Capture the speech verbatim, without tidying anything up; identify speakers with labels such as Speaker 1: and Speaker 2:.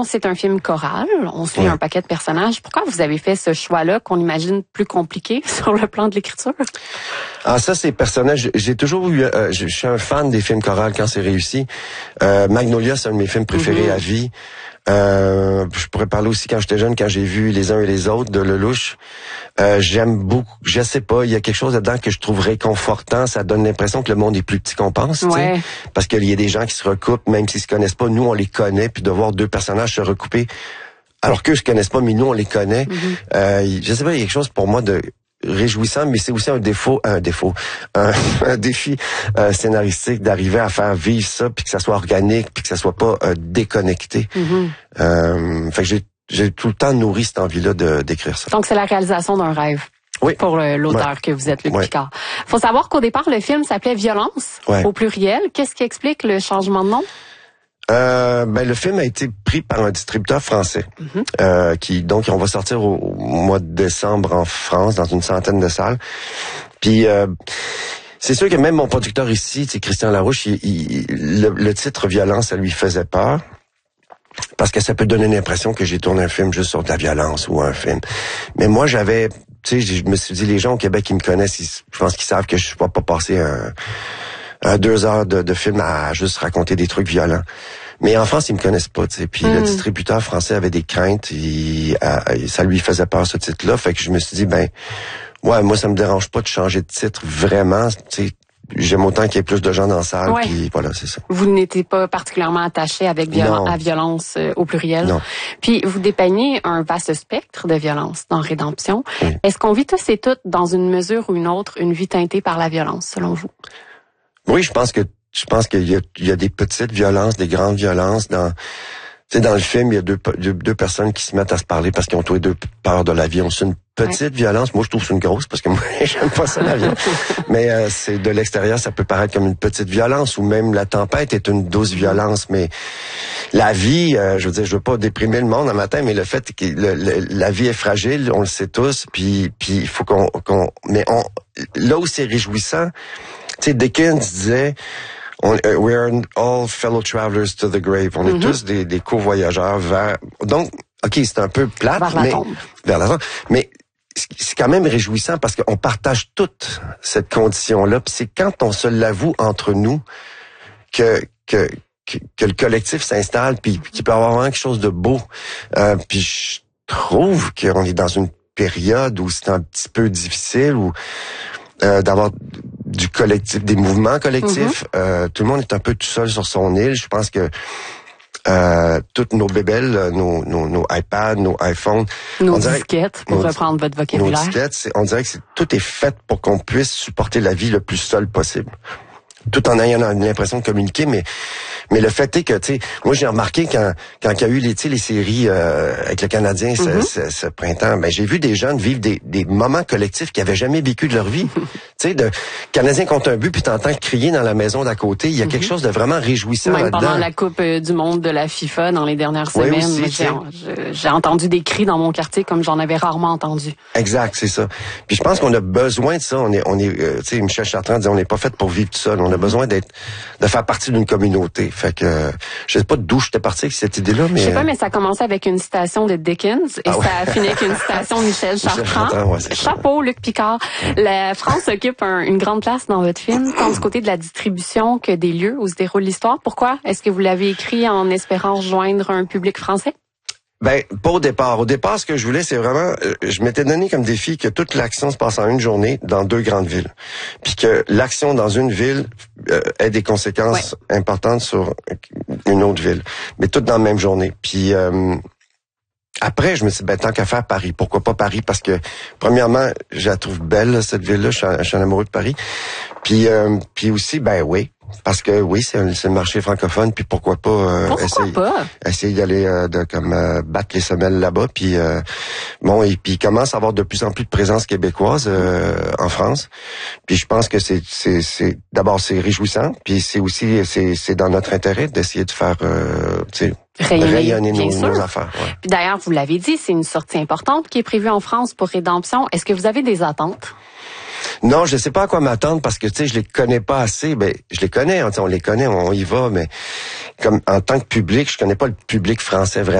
Speaker 1: Rédemption, c'est un film choral. On suit ouais. un paquet de personnages. Pourquoi vous avez fait ce choix-là qu'on imagine plus compliqué sur le plan de l'écriture?
Speaker 2: Ah, ça, c'est personnage. J'ai toujours eu... Euh, je suis un fan des films chorales quand c'est réussi. Euh, Magnolia, c'est un de mes films préférés mm-hmm. à vie. Euh, je pourrais parler aussi quand j'étais jeune, quand j'ai vu Les uns et les autres de Lelouch. Euh, j'aime beaucoup, je sais pas, il y a quelque chose dedans que je trouve réconfortant. Ça donne l'impression que le monde est plus petit qu'on pense,
Speaker 1: ouais.
Speaker 2: parce qu'il y a des gens qui se recoupent, même s'ils se connaissent pas. Nous, on les connaît, puis de voir deux personnages se recouper, alors qu'eux se connaissent pas, mais nous, on les connaît. Mm-hmm. Euh, je sais pas, il y a quelque chose pour moi de réjouissant, mais c'est aussi un défaut, un défaut, un, un défi euh, scénaristique d'arriver à faire vivre ça, puis que ça soit organique, puis que ça soit pas euh, déconnecté. Mm-hmm. Euh, fait que j'ai, j'ai tout le temps nourri cette envie-là de d'écrire ça.
Speaker 1: Donc c'est la réalisation d'un rêve. Oui. Pour le, l'auteur ouais. que vous êtes, Luc ouais. Picard. Faut savoir qu'au départ le film s'appelait Violence ouais. au pluriel. Qu'est-ce qui explique le changement de nom?
Speaker 2: Euh, ben le film a été pris par un distributeur français, mm-hmm. euh, qui donc on va sortir au, au mois de décembre en France dans une centaine de salles. Puis euh, c'est sûr que même mon producteur ici, c'est Christian Larouche, il, il, le, le titre Violence, ça lui faisait peur. Parce que ça peut donner l'impression que j'ai tourné un film juste sur de la violence ou un film. Mais moi, j'avais, tu sais, je me suis dit, les gens au Québec qui me connaissent, ils, je pense qu'ils savent que je ne vais pas passer un, un deux heures de, de film à juste raconter des trucs violents. Mais en France, ils me connaissent pas, tu sais. Puis mmh. le distributeur français avait des craintes, il, euh, ça lui faisait peur ce titre-là. Fait que je me suis dit, ben, ouais, moi, ça me dérange pas de changer de titre vraiment, tu sais. J'aime autant qu'il y ait plus de gens dans la salle, ouais. puis voilà, c'est ça.
Speaker 1: Vous n'étiez pas particulièrement attaché avec viol- à violence euh, au pluriel.
Speaker 2: Non.
Speaker 1: Puis vous dépeignez un vaste spectre de violence dans Rédemption. Oui. Est-ce qu'on vit tous et toutes, dans une mesure ou une autre, une vie teintée par la violence, selon vous?
Speaker 2: Oui, je pense que je pense qu'il y a, il y a des petites violences, des grandes violences dans. Tu sais, dans le film, il y a deux, deux, deux personnes qui se mettent à se parler parce qu'ils ont tous les deux peur de la vie. On c'est une petite ouais. violence. Moi, je trouve que c'est une grosse parce que moi, j'aime pas ça, la violence. Mais euh, c'est de l'extérieur, ça peut paraître comme une petite violence ou même la tempête est une douce violence. Mais la vie, euh, je veux dire, je veux pas déprimer le monde un matin, mais le fait que le, le, la vie est fragile, on le sait tous. Puis, puis il faut qu'on, qu'on, mais on, là où c'est réjouissant, tu sais, Dickens disait. On, uh, we are all fellow travelers to the grave. On mm-hmm. est tous des, des co-voyageurs vers... Donc, OK, c'est un peu plate,
Speaker 1: vers
Speaker 2: mais...
Speaker 1: La tombe.
Speaker 2: Vers la tombe. Mais c'est quand même réjouissant parce qu'on partage toute cette condition-là. Puis c'est quand on se l'avoue entre nous que, que, que, que le collectif s'installe puis qu'il peut y avoir vraiment quelque chose de beau. Euh, puis je trouve qu'on est dans une période où c'est un petit peu difficile, où euh, d'avoir... du collectif, des mouvements collectifs. Mm-hmm. Euh, tout le monde est un peu tout seul sur son île. Je pense que euh, toutes nos bébelles, nos, nos, nos iPads, nos iPhones...
Speaker 1: Nos disquettes, pour nos, reprendre votre vocabulaire.
Speaker 2: Nos disquettes, c'est, on dirait que c'est, tout est fait pour qu'on puisse supporter la vie le plus seul possible. Tout en ayant l'impression de communiquer, mais mais le fait est que, tu sais, moi j'ai remarqué quand quand il y a eu les, tu sais, les séries euh, avec le Canadien mm-hmm. ce, ce, ce printemps, ben j'ai vu des jeunes vivre des, des moments collectifs qu'ils avaient jamais vécu de leur vie. Tu sais, de Canadien contre un but, puis t'entends crier dans la maison d'à côté. Il y a mm-hmm. quelque chose de vraiment réjouissant
Speaker 1: Même
Speaker 2: là-dedans.
Speaker 1: Pendant la Coupe du Monde de la FIFA dans les dernières semaines,
Speaker 2: oui, aussi,
Speaker 1: j'ai, j'ai entendu des cris dans mon quartier comme j'en avais rarement entendu.
Speaker 2: Exact, c'est ça. Puis je pense qu'on a besoin de ça. On est, on est, euh, tu sais, Michel Chartrand disait, on n'est pas fait pour vivre tout seul. On a besoin d'être, de faire partie d'une communauté. Fait que, euh, je sais pas d'où j'étais parti avec cette idée-là, mais...
Speaker 1: Je sais pas, mais ça a commencé avec une citation de Dickens et ah ouais. ça a fini avec une citation de Michel Chartrand. Chartrand ouais, Chapeau, Luc Picard. La France occupe un, une grande place dans votre film, tant du côté de la distribution que des lieux où se déroule l'histoire. Pourquoi? Est-ce que vous l'avez écrit en espérant rejoindre un public français?
Speaker 2: Ben, pas au départ. Au départ, ce que je voulais, c'est vraiment... Euh, je m'étais donné comme défi que toute l'action se passe en une journée dans deux grandes villes. Puis que l'action dans une ville euh, ait des conséquences ouais. importantes sur une autre ville. Mais toutes dans la même journée. Puis... Euh, Après, je me suis dit, ben, tant qu'à faire Paris, pourquoi pas Paris? Parce que, premièrement, je la trouve belle, cette ville-là. Je suis, je suis un amoureux de Paris. Puis, euh, puis aussi, ben oui, parce que oui, c'est, un, c'est le marché francophone. Puis pourquoi pas, euh,
Speaker 1: pourquoi
Speaker 2: essayer,
Speaker 1: pas?
Speaker 2: essayer d'aller euh, de comme euh, battre les semelles là-bas. Puis euh, bon, et puis il commence à avoir de plus en plus de présence québécoise euh, en France. Puis je pense que c'est, c'est, c'est d'abord c'est réjouissant. Puis c'est aussi c'est, c'est dans notre intérêt d'essayer de faire, euh, tu sais.
Speaker 1: Rayonner,
Speaker 2: rayonner
Speaker 1: bien
Speaker 2: nos,
Speaker 1: sûr.
Speaker 2: nos affaires. Ouais.
Speaker 1: Puis d'ailleurs, vous l'avez dit, c'est une sortie importante qui est prévue en France pour Rédemption. Est-ce que vous avez des attentes?
Speaker 2: Non, je sais pas à quoi m'attendre parce que tu sais, je les connais pas assez. Ben, je les connais, on les connaît, on y va, mais comme en tant que public, je connais pas le public français vraiment.